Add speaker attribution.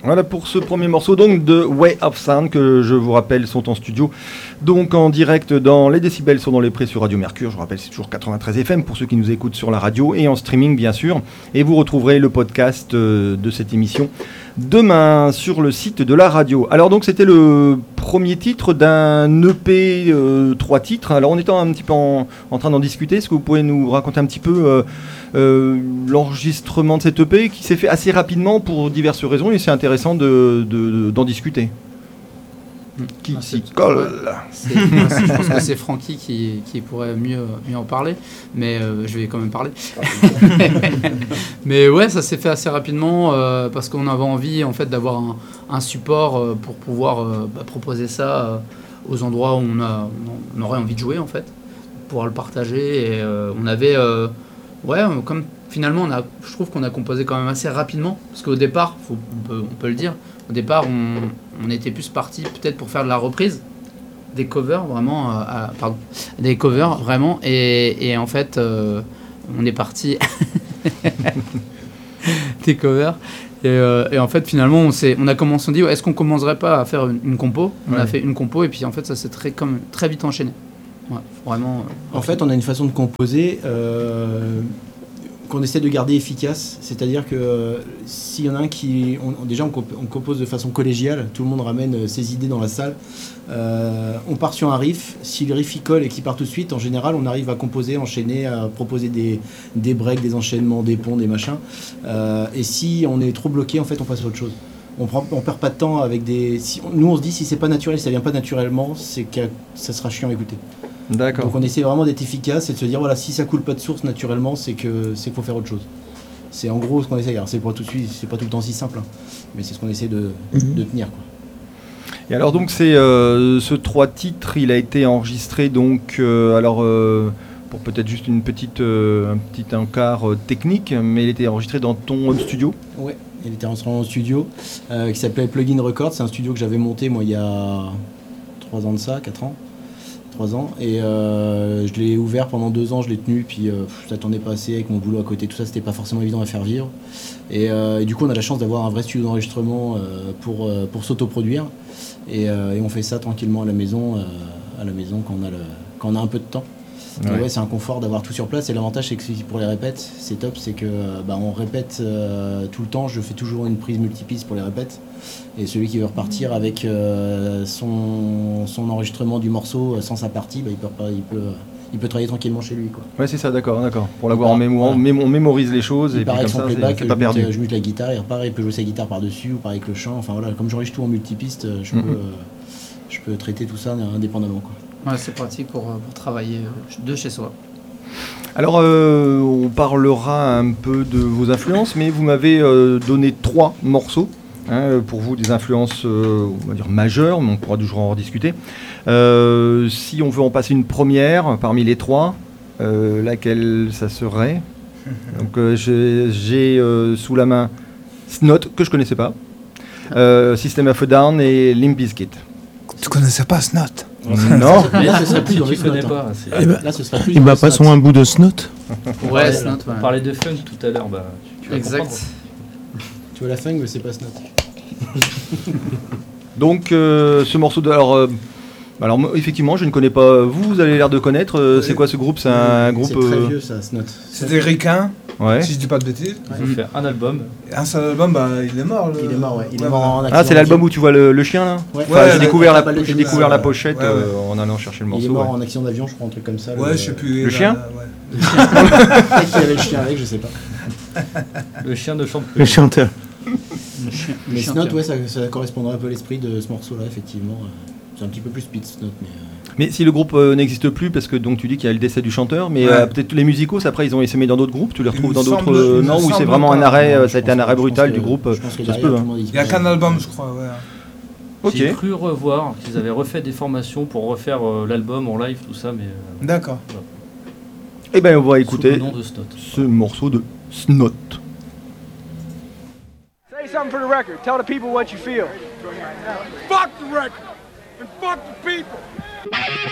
Speaker 1: Voilà pour ce premier morceau donc de Way of Sound que je vous rappelle sont en studio donc en direct dans les décibels sont dans les prés sur Radio Mercure. Je vous rappelle c'est toujours 93 FM pour ceux qui nous écoutent sur la radio et en streaming bien sûr. Et vous retrouverez le podcast de cette émission demain sur le site de la radio. Alors donc c'était le premier titre d'un EP 3 titres. Alors on était un petit peu en train d'en discuter. Est-ce que vous pouvez nous raconter un petit peu l'enregistrement de cet EP qui s'est fait assez rapidement pour diverses raisons et c'est intéressant d'en discuter. Qui s'y colle.
Speaker 2: Je pense que c'est Francky qui pourrait mieux en parler, mais je vais quand même parler. Mais ouais, ça s'est fait assez rapidement parce qu'on avait envie en fait d'avoir un support pour pouvoir proposer ça aux endroits où on aurait envie de jouer en fait, pouvoir le partager. Et on avait comme finalement je trouve qu'on a composé quand même assez rapidement parce qu'au départ, on peut le dire. Au départ, on était plus parti peut-être pour faire de la reprise, des covers vraiment, et en fait, on est parti des covers. Et en fait, finalement, on a commencé, on dit, est-ce qu'on commencerait pas à faire une compo ? On a fait une compo et puis en fait, ça s'est très vite enchaîné. Ouais, vraiment.
Speaker 3: En fait, on a une façon de composer qu'on essaie de garder efficace, c'est-à-dire que s'il y en a un qui... On compose de façon collégiale, tout le monde ramène ses idées dans la salle, on part sur un riff, si le riff y colle et qu'il part tout de suite, en général on arrive à composer, enchaîner, à proposer des breaks, des enchaînements, des ponts, des machins, et si on est trop bloqué, en fait on passe à autre chose. On perd pas de temps avec nous on se dit si c'est pas naturel, si ça vient pas naturellement, c'est que ça sera chiant à écouter.
Speaker 1: D'accord.
Speaker 3: Donc on essaie vraiment d'être efficace et de se dire voilà, si ça coule pas de source naturellement, c'est qu'il faut faire autre chose. C'est en gros ce qu'on essaie. Alors c'est pas tout de suite, c'est pas tout le temps si simple, hein, mais c'est ce qu'on essaie de tenir, quoi.
Speaker 1: Et alors donc c'est ce 3 titres, il a été enregistré donc pour peut-être juste un petit encart technique, mais il était enregistré dans ton home studio.
Speaker 3: Ouais, il était enregistré dans un studio qui s'appelle Plugin Records. C'est un studio que j'avais monté moi il y a 3 ans de ça, 4 ans. 3 ans et je l'ai ouvert pendant 2 ans, je l'ai tenu puis ça tournait pas assez avec mon boulot à côté, tout ça c'était pas forcément évident à faire vivre et du coup on a la chance d'avoir un vrai studio d'enregistrement pour s'autoproduire et on fait ça tranquillement à la maison quand on a un peu de temps. Ouais, c'est un confort d'avoir tout sur place et l'avantage c'est que pour les répètes c'est top, c'est que on répète tout le temps, je fais toujours une prise multipiste pour les répètes et celui qui veut repartir avec son enregistrement du morceau sans sa partie, il peut travailler tranquillement chez lui, quoi.
Speaker 1: Ouais c'est ça, d'accord. Pour l'avoir en mémoire, on mémorise les choses et puis comme ça c'est pas perdu.
Speaker 3: Je mute la guitare, il repart, il peut jouer sa guitare par-dessus ou pareil avec le chant, enfin voilà, comme j'enregistre tout en multipiste, je peux traiter tout ça indépendamment, quoi.
Speaker 2: Ouais, c'est pratique pour travailler de chez soi.
Speaker 1: Alors, on parlera un peu de vos influences, mais vous m'avez donné 3 morceaux, pour vous, des influences, on va dire majeures, mais on pourra toujours en rediscuter. Si on veut en passer une première parmi les 3, laquelle ça serait ? Donc, j'ai sous la main Snot, que je connaissais pas, System of a Down et Limp Bizkit.
Speaker 4: Tu connaissais pas Snot ?
Speaker 1: Non,
Speaker 3: Mais là, ce serait plus dans le
Speaker 5: Tu connais
Speaker 3: snot,
Speaker 5: pas.
Speaker 3: Là, ce serait plus
Speaker 4: Il
Speaker 3: dans
Speaker 4: m'a
Speaker 3: le
Speaker 4: pas
Speaker 3: snot.
Speaker 4: un bout de Snot ?
Speaker 2: Ouais, Snot,
Speaker 5: On parlait de funk tout à l'heure, tu vas comprendre.
Speaker 2: exact.
Speaker 3: Tu vois la funk, mais c'est pas snot.
Speaker 1: donc ce morceau de... Alors moi, effectivement, je ne connais pas. Vous avez l'air de connaître. C'est quoi ce groupe ? C'est un groupe...
Speaker 3: C'est très vieux, ça, snot.
Speaker 4: C'était Ricain,
Speaker 1: Ouais.
Speaker 4: si je dis pas de bêtises.
Speaker 5: Ils ont fait un album.
Speaker 4: Un seul album, il est mort.
Speaker 3: Il est mort, ouais. Il est mort en accident.
Speaker 1: Ah, c'est l'album où tu vois le chien là ?
Speaker 3: Ouais.
Speaker 1: Enfin, j'ai
Speaker 4: Ouais,
Speaker 1: découvert
Speaker 3: j'ai
Speaker 1: la
Speaker 3: la
Speaker 1: pochette
Speaker 4: ouais, ouais.
Speaker 1: En allant chercher le morceau.
Speaker 3: Il est mort
Speaker 1: ouais.
Speaker 3: en accident d'avion, je crois, un truc comme ça.
Speaker 4: Ouais, je sais plus.
Speaker 1: Le chien
Speaker 4: Ouais.
Speaker 3: Peut-être qu'il y avait le chien avec, je sais pas.
Speaker 5: Le chien ne chante
Speaker 4: Le
Speaker 5: plus.
Speaker 4: chanteur.
Speaker 3: Mais Snot, ouais, ça correspondrait un peu à l'esprit de ce morceau-là, effectivement. C'est un petit peu plus speed, Snot, mais...
Speaker 1: Mais si le groupe n'existe plus, parce que donc tu dis qu'il y a le décès du chanteur, mais
Speaker 4: Ouais.
Speaker 1: peut-être les musicos, après ils ont essaimé dans d'autres groupes, tu les retrouves
Speaker 4: Il
Speaker 1: dans
Speaker 4: me
Speaker 1: d'autres.
Speaker 4: semble- il me
Speaker 1: Non, ou c'est
Speaker 4: semble
Speaker 1: vraiment un
Speaker 4: pas.
Speaker 1: arrêt,
Speaker 3: Non,
Speaker 1: ça a été un arrêt brutal du groupe.
Speaker 3: Je pense que
Speaker 1: Ça se
Speaker 3: derrière,
Speaker 1: peut.
Speaker 3: tout le monde
Speaker 4: Il y a qu'un album, je crois, ouais.
Speaker 1: Ok.
Speaker 5: J'ai cru revoir qu'ils avaient refait des formations pour refaire l'album en live, tout ça, mais
Speaker 4: D'accord.
Speaker 1: Eh ben, on va
Speaker 5: sous
Speaker 1: écouter
Speaker 5: le nom de Snot.
Speaker 1: ce morceau de Snot.
Speaker 6: Say something for the record. Tell the people what you feel. Fuck the record and fuck the people.